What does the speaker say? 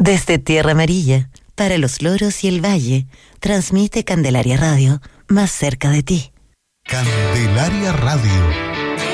Desde Tierra Amarilla, para los loros y el valle, transmite Candelaria Radio, más cerca de ti. Candelaria Radio.